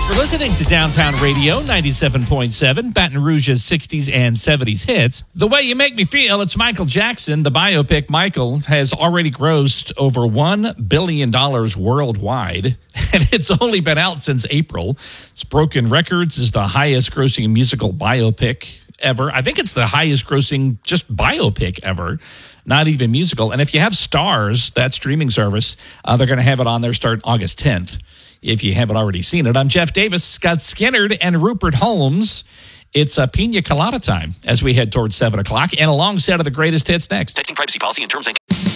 for listening to Downtown Radio 97.7, Baton Rouge's 60s and 70s hits. The Way You Make Me Feel, it's Michael Jackson. The biopic Michael has already grossed over $1 billion worldwide, and it's only been out since April. It's broken records as the highest grossing musical biopic ever. I think it's the highest grossing just biopic ever, not even musical. And if you have Starz, that streaming service, they're going to have it on there start August 10th. If you haven't already seen it. I'm Jeff Davis, Scott Skinnard, and Rupert Holmes. It's a pina colada time as we head towards 7 o'clock, and alongside of the greatest hits next. Texting privacy policy and terms and